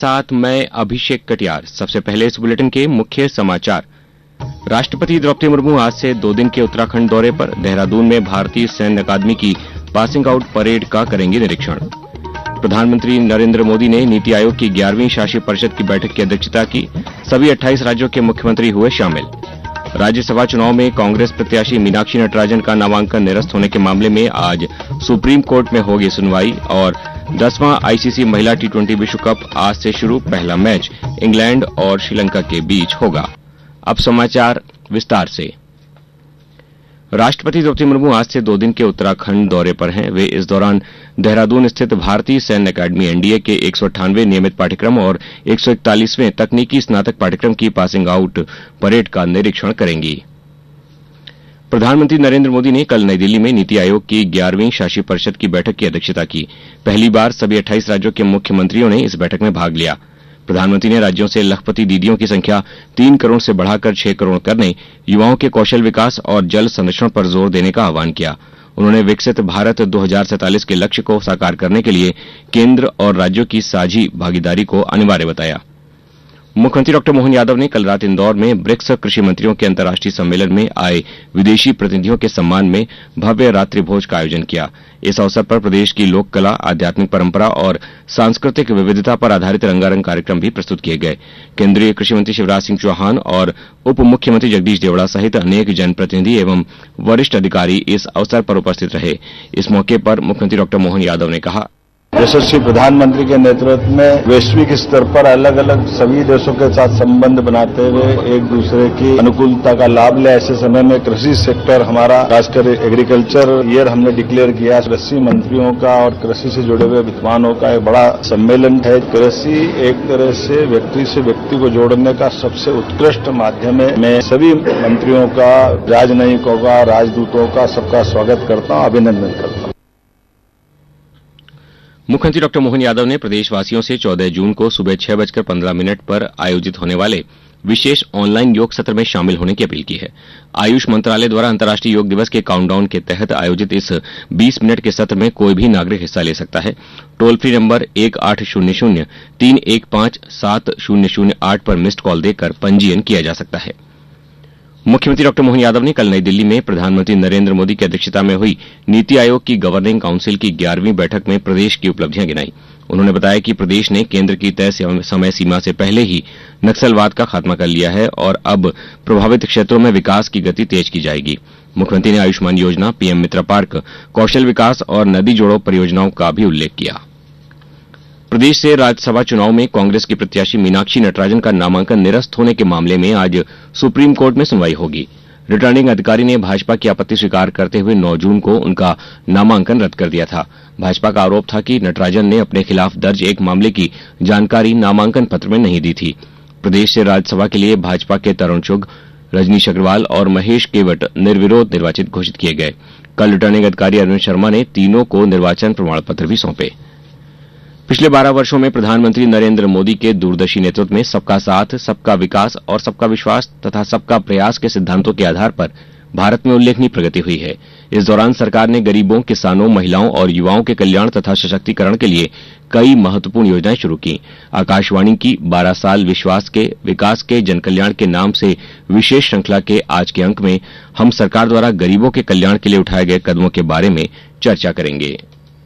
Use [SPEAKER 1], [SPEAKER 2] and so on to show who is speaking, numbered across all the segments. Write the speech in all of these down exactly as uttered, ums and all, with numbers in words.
[SPEAKER 1] साथ मैं अभिषेक कटियार। सबसे पहले इस बुलेटिन के मुख्य समाचार। राष्ट्रपति द्रौपदी मुर्मू आज से दो दिन के उत्तराखंड दौरे पर। देहरादून में भारतीय सैन्य अकादमी की पासिंग आउट परेड का करेंगे निरीक्षण। प्रधानमंत्री नरेंद्र मोदी ने नीति आयोग की ग्यारहवीं शासी परिषद की बैठक की अध्यक्षता की। सभी अट्ठाईस राज्यों के मुख्यमंत्री हुए शामिल। राज्यसभा चुनाव में कांग्रेस प्रत्याशी मीनाक्षी नटराजन का नामांकन निरस्त होने के मामले में आज सुप्रीम कोर्ट में होगी सुनवाई। और दसवां आईसीसी महिला टी ट्वेंटी विश्व कप आज से शुरू। पहला मैच इंग्लैंड और श्रीलंका के बीच होगा। अब समाचार विस्तार से। राष्ट्रपति द्रौपदी मुर्मू आज से दो दिन के उत्तराखंड दौरे पर हैं। वे इस दौरान देहरादून स्थित भारतीय सैन्य अकादमी एनडीए के एक सौ अट्ठानवे नियमित पाठ्यक्रम और एक सौ इकतालीसवें तकनीकी स्नातक पाठ्यक्रम की पासिंग आउट परेड का निरीक्षण करेंगी। प्रधानमंत्री नरेंद्र मोदी ने कल नई दिल्ली में नीति आयोग की ग्यारहवीं शासी परिषद की बैठक की अध्यक्षता की। पहली बार सभी अट्ठाईस राज्यों के मुख्यमंत्रियों ने इस बैठक में भाग लिया। प्रधानमंत्री ने राज्यों से लखपति दीदियों की संख्या तीन करोड़ से बढ़ाकर छह करोड़ करने, युवाओं के कौशल विकास और जल संरक्षण पर जोर देने का आह्वान किया। उन्होंने विकसित भारत दो हजार सैंतालीस के लक्ष्य को साकार करने के लिए केंद्र और राज्यों की साझी भागीदारी को अनिवार्य बताया। मुख्यमंत्री डॉक्टर मोहन यादव ने कल रात इंदौर में ब्रिक्स कृषि मंत्रियों के अंतर्राष्ट्रीय सम्मेलन में आए विदेशी प्रतिनिधियों के सम्मान में भव्य रात्रि भोज का आयोजन किया। इस अवसर पर प्रदेश की लोक कला, आध्यात्मिक परंपरा और सांस्कृतिक विविधता पर आधारित रंगारंग कार्यक्रम भी प्रस्तुत किए गए। केंद्रीय कृषि मंत्री शिवराज सिंह चौहान और उप मुख्यमंत्री जगदीश देवड़ा सहित अनेक जनप्रतिनिधि एवं वरिष्ठ अधिकारी इस अवसर पर उपस्थित रहे। इस मौके पर मुख्यमंत्री डॉक्टर मोहन यादव ने कहा,
[SPEAKER 2] यशस्वी प्रधानमंत्री के नेतृत्व में वैश्विक स्तर पर अलग अलग सभी देशों के साथ संबंध बनाते हुए एक दूसरे की अनुकूलता का लाभ ले। ऐसे समय में कृषि सेक्टर हमारा, खासकर एग्रीकल्चर ईयर हमने डिक्लेयर किया। कृषि मंत्रियों का और कृषि से जुड़े हुए विद्वानों का एक बड़ा सम्मेलन है। कृषि एक तरह से व्यक्ति से व्यक्ति को जोड़ने का सबसे उत्कृष्ट माध्यम है। मैं सभी मंत्रियों का, राजनयिकों का, राजदूतों का सबका स्वागत करता हूं, अभिनंदन करता हूं।
[SPEAKER 1] मुख्यमंत्री डॉक्टर मोहन यादव ने प्रदेशवासियों से चौदह जून को सुबह छह बजकर पंद्रह मिनट पर आयोजित होने वाले विशेष ऑनलाइन योग सत्र में शामिल होने की अपील की है। आयुष मंत्रालय द्वारा अंतर्राष्ट्रीय योग दिवस के काउंटडाउन के तहत आयोजित इस बीस मिनट के सत्र में कोई भी नागरिक हिस्सा ले सकता है। टोल फ्री नंबर एक आठ शून्य शून्य तीन एक पांच सात शून्य शून्य आठ पर मिस्ड कॉल देकर पंजीयन किया जा सकता है। मुख्यमंत्री डॉक्टर मोहन यादव ने कल नई दिल्ली में प्रधानमंत्री नरेंद्र मोदी की अध्यक्षता में हुई नीति आयोग की गवर्निंग काउंसिल की ग्यारहवीं बैठक में प्रदेश की उपलब्धियां गिनाई। उन्होंने बताया कि प्रदेश ने केंद्र की तय समय सीमा से पहले ही नक्सलवाद का खात्मा कर लिया है और अब प्रभावित क्षेत्रों में विकास की गति तेज की जाएगी। मुख्यमंत्री ने आयुष्मान योजना, पीएम मित्र पार्क, कौशल विकास और नदी जोड़ो परियोजनाओं का भी उल्लेख किया। प्रदेश से राज्यसभा चुनाव में कांग्रेस की प्रत्याशी मीनाक्षी नटराजन का नामांकन निरस्त होने के मामले में आज सुप्रीम कोर्ट में सुनवाई होगी। रिटर्निंग अधिकारी ने भाजपा की आपत्ति स्वीकार करते हुए नौ जून को उनका नामांकन रद्द कर दिया था। भाजपा का आरोप था कि नटराजन ने अपने खिलाफ दर्ज एक मामले की जानकारी नामांकन पत्र में नहीं दी थी। प्रदेश से राज्यसभा के लिए भाजपा के तरुण चुग, रजनीश अग्रवाल और महेश केवट निर्विरोध निर्वाचित घोषित किए गए। कल रिटर्निंग अधिकारी अरविंद शर्मा ने तीनों को निर्वाचन प्रमाण पत्र भी सौंपे। पिछले बारह वर्षों में प्रधानमंत्री नरेंद्र मोदी के दूरदर्शी नेतृत्व में सबका साथ, सबका विकास और सबका विश्वास तथा सबका प्रयास के सिद्धांतों के आधार पर भारत में उल्लेखनीय प्रगति हुई है। इस दौरान सरकार ने गरीबों, किसानों, महिलाओं और युवाओं के कल्याण तथा सशक्तिकरण के लिए कई महत्वपूर्ण योजनाएं शुरू की। आकाशवाणी की बारह साल विश्वास के, विकास के, जनकल्याण के नाम से विशेष श्रृंखला के आज के अंक में हम सरकार द्वारा गरीबों के कल्याण के लिए उठाए गए कदमों के बारे में चर्चा करेंगे।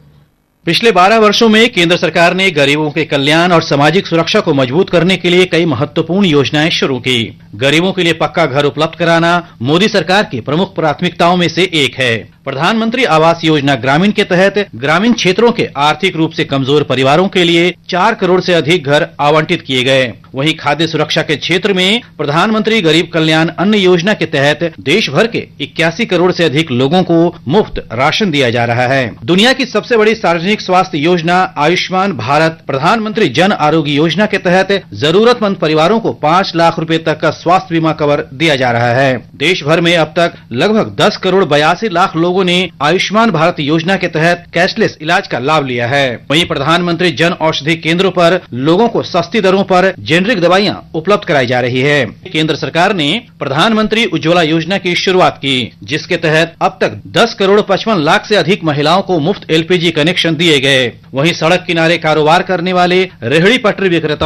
[SPEAKER 3] पिछले बारह वर्षों में केंद्र सरकार ने गरीबों के कल्याण और सामाजिक सुरक्षा को मजबूत करने के लिए कई महत्वपूर्ण योजनाएं शुरू की। गरीबों के लिए पक्का घर उपलब्ध कराना मोदी सरकार की प्रमुख प्राथमिकताओं में से एक है। प्रधानमंत्री आवास योजना ग्रामीण के तहत ग्रामीण क्षेत्रों के आर्थिक रूप से कमजोर परिवारों के लिए चार करोड़ से अधिक घर आवंटित किए गए। वहीं खाद्य सुरक्षा के क्षेत्र में प्रधानमंत्री गरीब कल्याण अन्न योजना के तहत देश भर के इक्यासी करोड़ से अधिक लोगों को मुफ्त राशन दिया जा रहा है। दुनिया की सबसे बड़ी सार्वजनिक स्वास्थ्य योजना आयुष्मान भारत प्रधानमंत्री जन आरोग्य योजना के तहत जरूरतमंद परिवारों को पाँच लाख रुपए तक का स्वास्थ्य बीमा कवर दिया जा रहा है। देश भर में अब तक लगभग दस करोड़ बयासी लाख लोगों ने आयुष्मान भारत योजना के तहत कैशलेस इलाज का लाभ लिया है। वहीं प्रधानमंत्री जन औषधि केंद्रों पर लोगों को सस्ती दरों पर जेनरिक दवाइयां उपलब्ध कराई जा रही है। केंद्र सरकार ने प्रधानमंत्री उज्ज्वला योजना की शुरुआत की, जिसके तहत अब तक दस करोड़ पचपन लाख से अधिक महिलाओं को मुफ्त एलपीजी कनेक्शन दिए गए। वहीं सड़क किनारे कारोबार करने वाले रेहड़ी पटरी विक्रेता